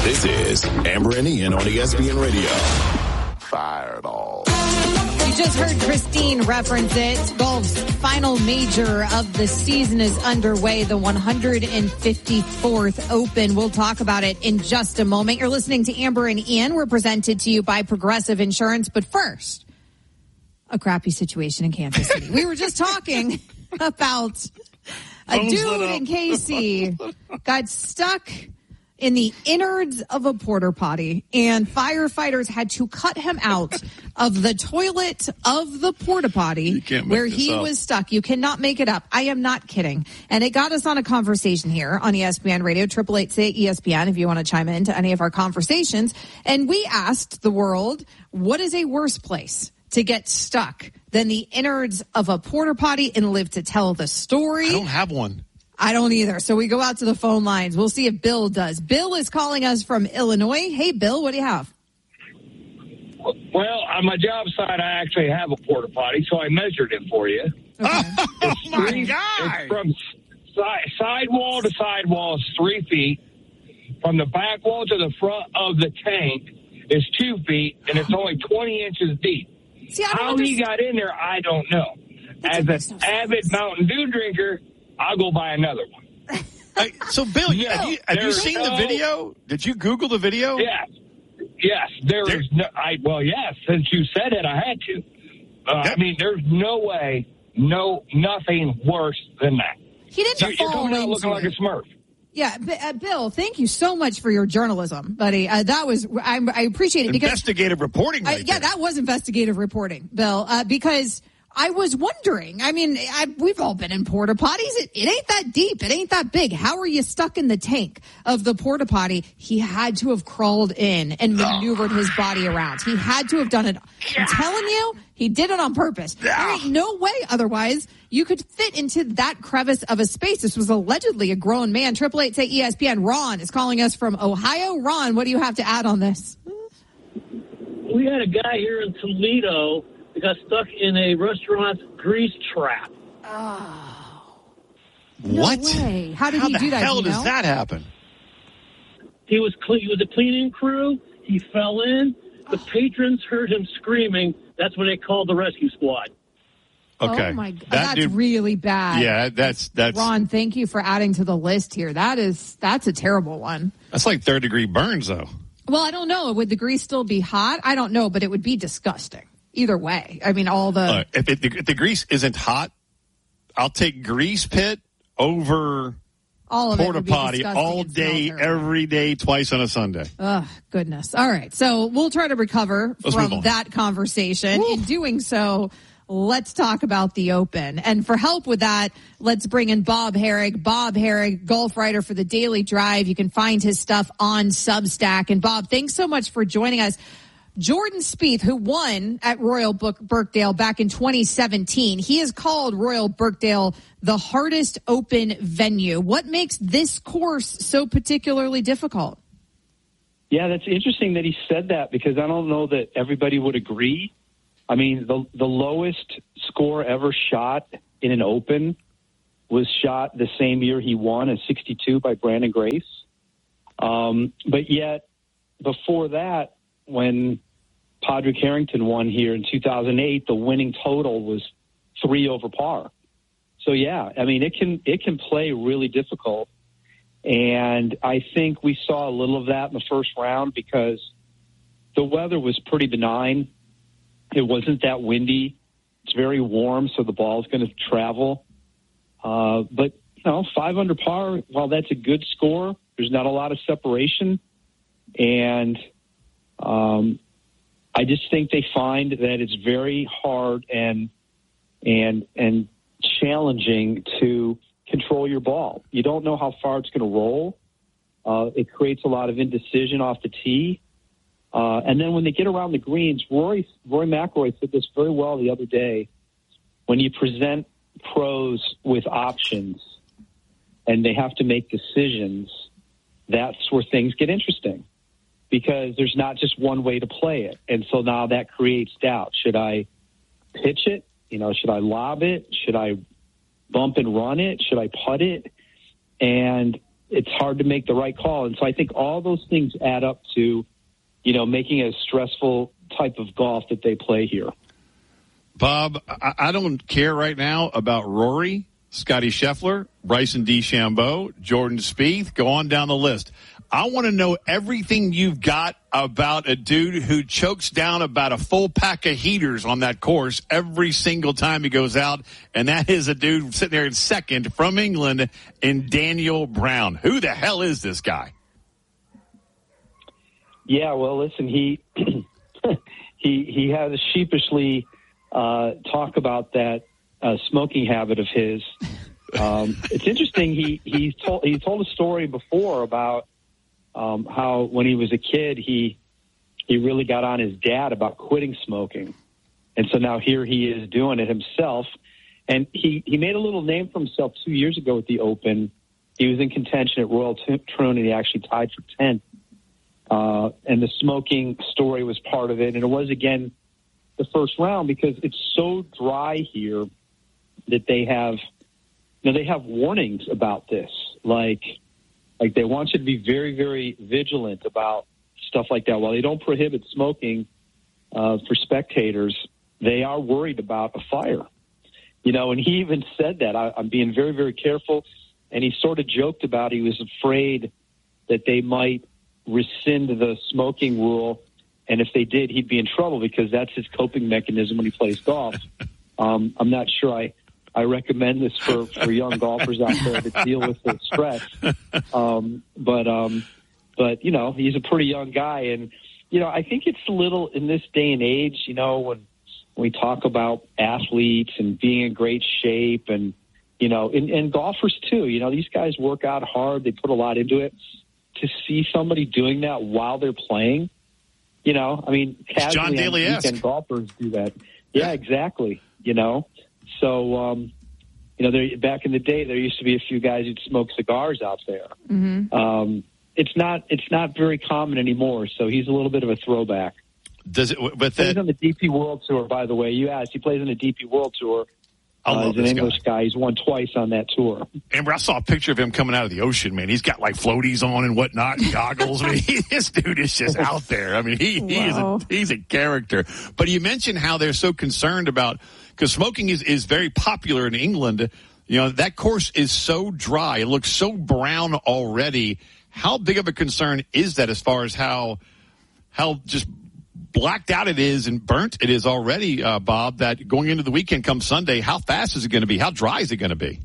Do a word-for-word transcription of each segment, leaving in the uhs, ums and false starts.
This is Amber and Ian on E S P N Radio. Fireball. You just heard Christine reference it. Golf's final major of the season is underway, the one hundred fifty-fourth Open. We'll talk about it in just a moment. You're listening to Amber and Ian. We're presented to you by Progressive Insurance. But first, a crappy situation in Kansas City. We were just talking about a dude in K C got stuck in the innards of a porta potty, and firefighters had to cut him out of the toilet of the porta potty where he up. was stuck. You cannot make it up. I am not kidding. And it got us on a conversation here on E S P N Radio, triple eight say E S P N, if you want to chime in to any of our conversations. And we asked the world, what is a worse place to get stuck than the innards of a porta potty, and live to tell the story? I don't have one. I don't either. So we go out to the phone lines. We'll see if Bill does. Bill is calling us from Illinois. Hey, Bill, what do you have? Well, on my job site, I actually have a porta potty, so I measured it for you. Okay. Oh, my three, God. It's from side, side wall to side wall is three feet. From the back wall to the front of the tank is two feet, and it's only twenty inches deep. See, I don't How understand. he got in there, I don't know. That As an avid Mountain Dew drinker, I'll go buy another one. Hey, so, Bill, No, have you, have you there's seen no- the video? Did you Google the video? Yes. Yes. There There- is no, I, well, yes, since you said it, I had to. Uh, Yep. I mean, there's no way, no, nothing worse than that. He didn't You're, you're fall coming out into looking like it. a Smurf. Yeah, B- uh, Bill, thank you so much for your journalism, buddy. Uh, that was, I, I appreciate it because Investigative reporting I, right yeah, there. that was investigative reporting, Bill, uh, because I was wondering, I mean, I, we've all been in porta potties. It, it ain't that deep. It ain't that big. How are you stuck in the tank of the porta potty? He had to have crawled in and maneuvered his body around. He had to have done it. I'm telling you, he did it on purpose. There ain't no way otherwise you could fit into that crevice of a space. This was allegedly a grown man. Triple eight say E S P N. Ron is calling us from Ohio. Ron, what do you have to add on this? We had a guy here in Toledo that got stuck in a restaurant's grease trap. Oh. What? No way. How did How he the do that? hell Do you does know? that happen? He was cle- he was a cleaning crew. He fell in. The patrons heard him screaming. That's when they called the rescue squad. Okay. Oh, my God. That That's dude- really bad. Yeah, that's that's Ron, thank you for adding to the list here. That is, that's a terrible one. that's like third degree burns, though. Well, I don't know. Would the grease still be hot? I don't know, but it would be disgusting. Either way. I mean, all the... Uh, if, it, if the grease isn't hot, I'll take grease pit over all of it porta would be potty disgusting all and smell day, terrible. every day, twice on a Sunday. Oh, goodness. All right. So we'll try to recover Let's move from on. that conversation. In doing so, let's talk about the Open. And for help with that, let's bring in Bob Herrig. Bob Herrig, golf writer for the Daily Drive. You can find his stuff on Substack. And Bob, thanks so much for joining us. Jordan Spieth, who won at Royal Birkdale back in twenty seventeen, he has called Royal Birkdale the hardest Open venue. What makes this course so particularly difficult? Yeah, that's interesting that he said that because I don't know that everybody would agree. I mean, the the lowest score ever shot in an Open was shot the same year he won at sixty-two by Brandon Grace. Um, but yet, before that, when Padraig Harrington won here in two thousand eight, the winning total was three over par. So yeah, I mean it can it can play really difficult, and I think we saw a little of that in the first round because the weather was pretty benign. It wasn't that windy. It's very warm, so the ball's going to travel. Uh, but you know, five under par, while that's a good score, there's not a lot of separation, and um, I just think they find that it's very hard and and and challenging to control your ball. You don't know how far it's going to roll. Uh, it creates a lot of indecision off the tee. Uh, and then when they get around the greens, Rory, Rory McIlroy said this very well the other day. When you present pros with options and they have to make decisions, that's where things get interesting because there's not just one way to play it. And so now that creates doubt. Should I pitch it? You know, should I lob it? Should I bump and run it? Should I putt it? And it's hard to make the right call. And so I think all those things add up to, you know, making it a stressful type of golf that they play here. Bob, I, I don't care right now about Rory, Scotty Scheffler, Bryson DeChambeau, Jordan Spieth. Go on down the list. I want to know everything you've got about a dude who chokes down about a full pack of heaters on that course every single time he goes out, and that is a dude sitting there in second from England in Daniel Brown. Who the hell is this guy? Yeah, well, listen, he he he had to sheepishly uh, talk about that uh, smoking habit of his. Um, it's interesting. He he told he told a story before about um, how when he was a kid, he he really got on his dad about quitting smoking, and so now here he is doing it himself. And he he made a little name for himself two years ago at the Open. He was in contention at Royal Troon, and he actually tied for tenth. Uh, and the smoking story was part of it. And it was, again, the first round because it's so dry here that they have, you know, they have warnings about this. Like, like they want you to be very, very vigilant about stuff like that. While they don't prohibit smoking uh, for spectators, they are worried about a fire. You know, and he even said that. I, I'm being very, very careful. And he sort of joked about he was afraid that they might rescind the smoking rule, and if they did, he'd be in trouble because that's his coping mechanism when he plays golf. Um, I'm not sure I, I recommend this for, for young golfers out there to deal with the stress. Um, but, um, but, you know, he's a pretty young guy, and, you know, I think it's a little in this day and age, you know, when, when we talk about athletes and being in great shape and, you know, and, and golfers too, you know, these guys work out hard. They put a lot into it. To see somebody doing that while they're playing, you know, I mean, John Daly-esque. Weekend golfers do that. Yeah, exactly. You know, so, um, you know, there, back in the day, there used to be a few guys who'd smoke cigars out there. Mm-hmm. Um, it's not, it's not very common anymore. So he's a little bit of a throwback. Does it, but he plays on the D P World Tour, by the way. You asked, he plays on the D P World Tour. I love uh, he's an this English guy. guy. He's won twice on that tour. Amber, I saw a picture of him coming out of the ocean, man. He's got like floaties on and whatnot, and goggles. I mean, he, this dude is just out there. I mean, he, he wow. is a, he's a character. But you mentioned how they're so concerned about, because smoking is, is very popular in England. You know, that course is so dry. It looks so brown already. How big of a concern is that as far as how, how just blacked out it is and burnt it is already, uh, Bob, that going into the weekend come Sunday, how fast is it going to be? How dry is it going to be?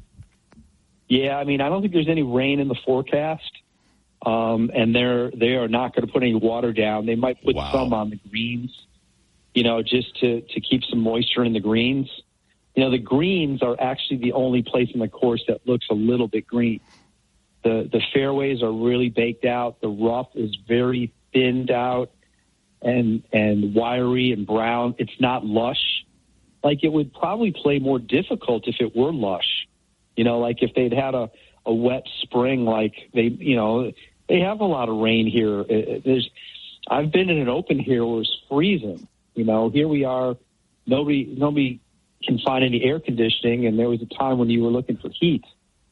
Yeah, I mean, I don't think there's any rain in the forecast, um, and they're they are not going to put any water down. They might put wow. some on the greens, you know, just to, to keep some moisture in the greens. You know, the greens are actually the only place in the course that looks a little bit green. The the fairways are really baked out. The rough is very thinned out and and wiry and brown. It's not lush. Like, it would probably play more difficult if it were lush. You know, like if they'd had a, a wet spring, like they, you know, they have a lot of rain here. There's, I've been in an Open here where it's freezing. You know, here we are. Nobody, nobody can find any air conditioning, and there was a time when you were looking for heat.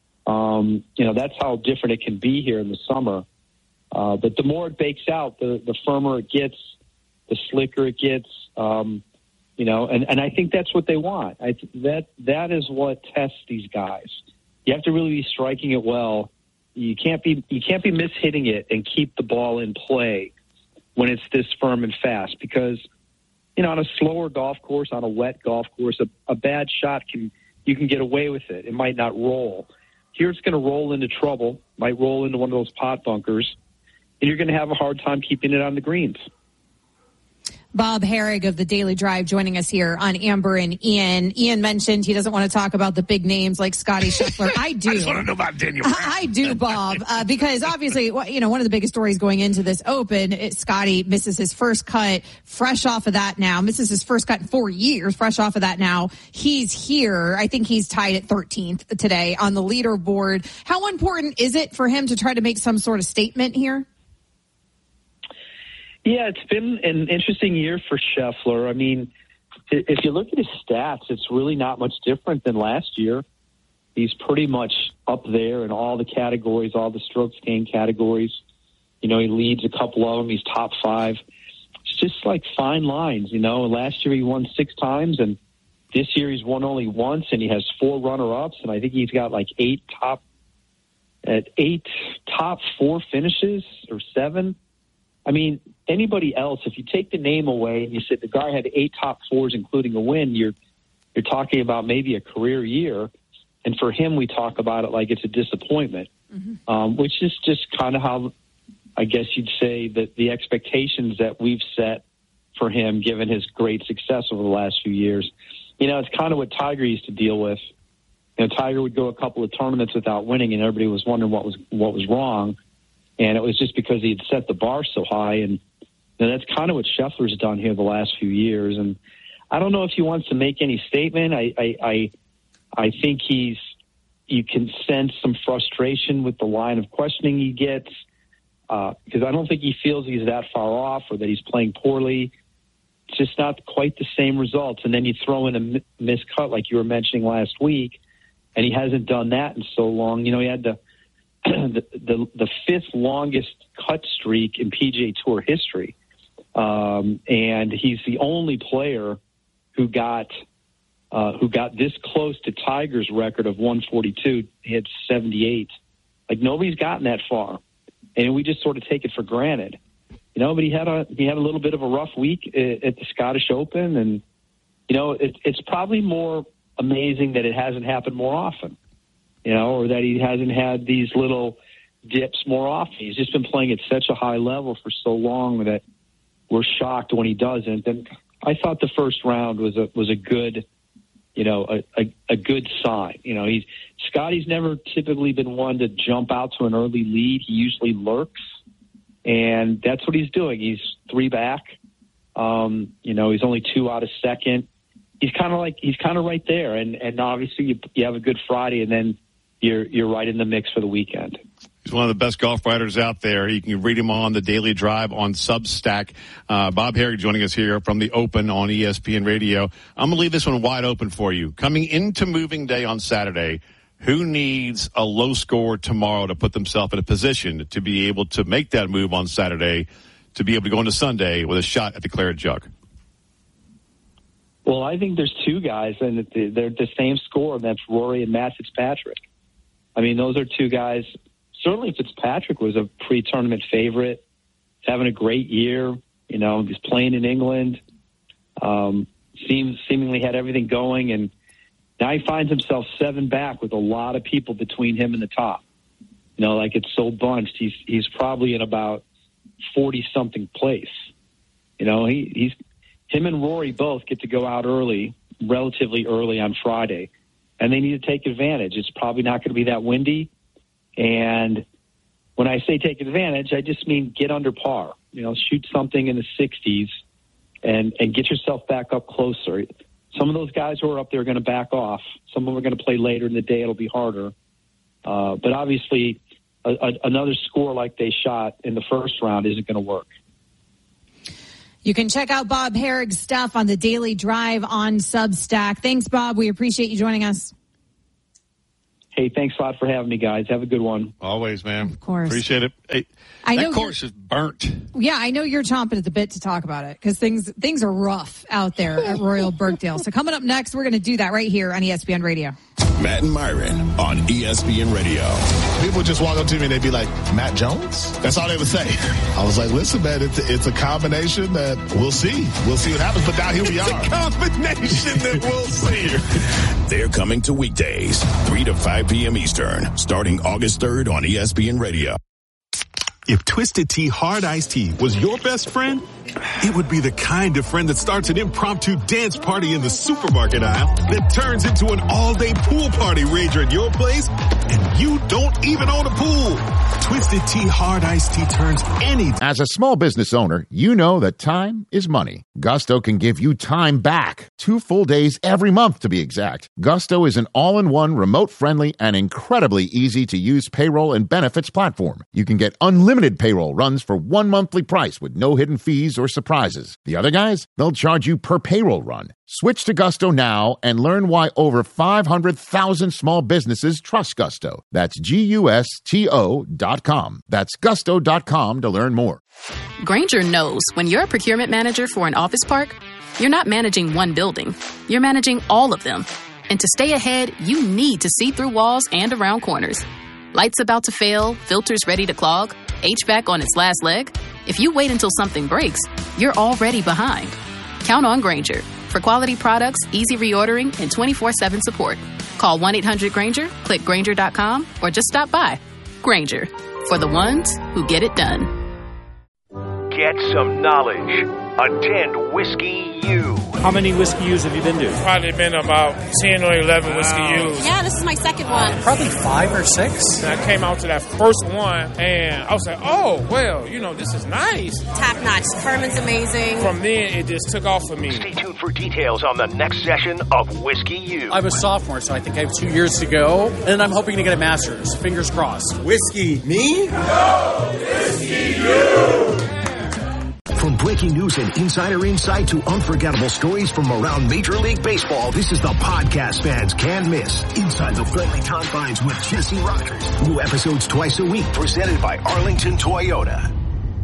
Um, you know, that's how different it can be here in the summer. Uh, but the more it bakes out, the, the firmer it gets, the slicker it gets, um, you know, and, and I think that's what they want. I, that that is what tests these guys. You have to really be striking it well. You can't be you can't be mishitting it and keep the ball in play when it's this firm and fast. Because, you know, on a slower golf course, on a wet golf course, a, a bad shot can you can get away with it. It might not roll. Here it's going to roll into trouble. Might roll into one of those pot bunkers, and you're going to have a hard time keeping it on the greens. Bob Harig of the Daily Drive joining us here on Amber and Ian. Ian mentioned he doesn't want to talk about the big names like Scotty Scheffler. I do. I just want to know about Daniel Brown. I do, Bob, uh, because obviously, you know, one of the biggest stories going into this Open is Scotty misses his first cut, fresh off of that now, misses his first cut in four years, fresh off of that now. He's here. I think he's tied at thirteenth today on the leaderboard. How important is it for him to try to make some sort of statement here? Yeah, it's been an interesting year for Scheffler. I mean, if you look at his stats, it's really not much different than last year. He's pretty much up there in all the categories, all the strokes gained categories. You know, he leads a couple of them. He's top five. It's just like fine lines, you know. Last year he won six times, and this year he's won only once, and he has four runner-ups, and I think he's got like eight top at eight top four finishes or seven. I mean, anybody else, if you take the name away and you said the guy had eight top fours, including a win, you're you're talking about maybe a career year. And for him, we talk about it like it's a disappointment, mm-hmm. um, which is just kind of how I guess you'd say that the expectations that we've set for him, given his great success over the last few years. You know, it's kind of what Tiger used to deal with. You know, Tiger would go a couple of tournaments without winning, and everybody was wondering what was what was wrong. And it was just because he had set the bar so high. And you know, that's kind of what Scheffler's done here the last few years. And I don't know if he wants to make any statement. I, I, I, I think he's, you can sense some frustration with the line of questioning he gets, because uh, I don't think he feels he's that far off or that he's playing poorly. It's just not quite the same results. And then you throw in a miscut like you were mentioning last week, and he hasn't done that in so long. You know, he had the the, the, the fifth longest cut streak in P G A Tour history. Um, and he's the only player who got uh, who got this close to Tiger's record of one forty-two. He had seventy-eight. Like, nobody's gotten that far. And we just sort of take it for granted. You know, but he had a he had a little bit of a rough week at the Scottish Open. And, you know, it, it's probably more amazing that it hasn't happened more often, you know, or that he hasn't had these little dips more often. He's just been playing at such a high level for so long that we're shocked when he doesn't. And I thought the first round was a was a good, you know, a, a, a good sign. You know, he's Scotty's never typically been one to jump out to an early lead. He usually lurks, and that's what he's doing. He's three back. Um, you know, he's only two out of second. He's kind of like he's kind of right there, and and obviously you, you have a good Friday, and then you're you're right in the mix for the weekend. He's one of the best golf writers out there. You can read him on the Daily Drive on Substack. Uh, Bob Harig joining us here from the Open on E S P N Radio. I'm going to leave this one wide open for you. Coming into moving day on Saturday, who needs a low score tomorrow to put themselves in a position to be able to make that move on Saturday, to be able to go into Sunday with a shot at the Claret Jug? Well, I think there's two guys, and they're the same score, and that's Rory and Matt Fitzpatrick. I mean, those are two guys. Certainly Fitzpatrick was a pre-tournament favorite. He's having a great year. You know, he's playing in England. Um, seems seemingly had everything going, and now he finds himself seven back with a lot of people between him and the top. You know, like it's so bunched. He's he's probably in about forty-something place. You know, he, he's him and Rory both get to go out early, relatively early on Friday, and they need to take advantage. It's probably not going to be that windy. And when I say take advantage, I just mean get under par. You know, shoot something in the sixties and, and get yourself back up closer. Some of those guys who are up there are going to back off. Some of them are going to play later in the day. It'll be harder. Uh, but obviously, a, a, another score like they shot in the first round isn't going to work. You can check out Bob Harig's stuff on the Daily Drive on Substack. Thanks, Bob. We appreciate you joining us. Hey, thanks a lot for having me, guys. Have a good one. Always, man. Of course. Appreciate it. Hey, I that know course is burnt. Yeah, I know you're chomping at the bit to talk about it because things things are rough out there at Royal Birkdale. So coming up next, we're going to do that right here on E S P N Radio. Matt and Myron on E S P N Radio. People just walk up to me and they'd be like, Matt Jones? That's all they would say. I was like, listen, man, it's, it's a combination that we'll see. We'll see what happens. But now here we it's are. It's a combination that we'll see. They're coming to weekdays, three to five p.m. Eastern, starting August third on E S P N Radio. If Twisted Tea Hard Iced Tea was your best friend, it would be the kind of friend that starts an impromptu dance party in the supermarket aisle that turns into an all-day pool party rager at your place, and you don't even own a pool. Twisted Tea Hard Iced Tea turns any... As a small business owner, you know that time is money. Gusto can give you time back. Two full days every month, to be exact. Gusto is an all-in-one, remote-friendly, and incredibly easy-to-use payroll and benefits platform. You can get unlimited Limited payroll runs for one monthly price with no hidden fees or surprises. The other guys, they'll charge you per payroll run. Switch to Gusto now and learn why over five hundred thousand small businesses trust Gusto. That's G U S T O dot com. That's gusto dot com to learn more. Grainger knows when you're a procurement manager for an office park, you're not managing one building. You're managing all of them. And to stay ahead, you need to see through walls and around corners. Lights about to fail, filters ready to clog, H V A C on its last leg. If you wait until something breaks, you're already behind. Count on Grainger for quality products, easy reordering, and twenty-four seven support. Call one eight hundred Grainger, click Grainger dot com, or just stop by. Grainger, for the ones who get it done. Get some knowledge. Attend Whiskey U. How many Whiskey U's have you been to? Probably been about ten or eleven Whiskey U's. Yeah, this is my second one. Probably five or six. And I came out to that first one, and I was like, oh, well, you know, this is nice. Top notch. Herman's amazing. From then, it just took off for me. Stay tuned for details on the next session of Whiskey U. I'm a sophomore, so I think I have two years to go, and I'm hoping to get a master's. Fingers crossed. Whiskey me? No! Whiskey U! From breaking news and insider insight to unforgettable stories from around Major League Baseball, this is the podcast fans can't miss. Inside the Friendly Confines with Jesse Rogers. New episodes twice a week, presented by Arlington Toyota.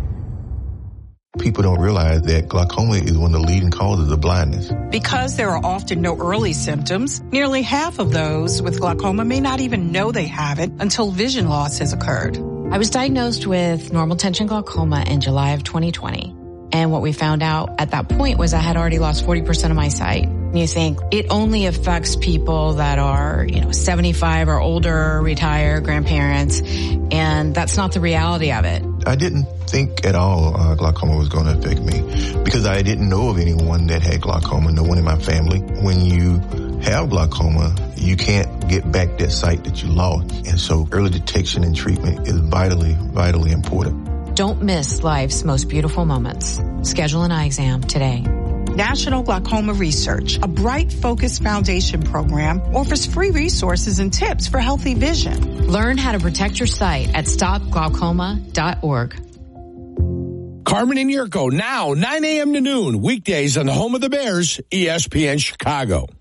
People don't realize that glaucoma is one of the leading causes of blindness. Because there are often no early symptoms, nearly half of those with glaucoma may not even know they have it until vision loss has occurred. I was diagnosed with normal tension glaucoma in July of twenty twenty. And what we found out at that point was I had already lost forty percent of my sight. You think it only affects people that are, you know, seventy-five or older, retired, grandparents, and that's not the reality of it. I didn't think at all uh, glaucoma was going to affect me because I didn't know of anyone that had glaucoma, no one in my family. When you have glaucoma, you can't get back that sight that you lost. And so early detection and treatment is vitally, vitally important. Don't miss life's most beautiful moments. Schedule an eye exam today. National Glaucoma Research, a Bright Focus Foundation program, offers free resources and tips for healthy vision. Learn how to protect your sight at stop glaucoma dot org. Carmen and Yurko, now, nine a.m. to noon, weekdays on the home of the Bears, E S P N Chicago.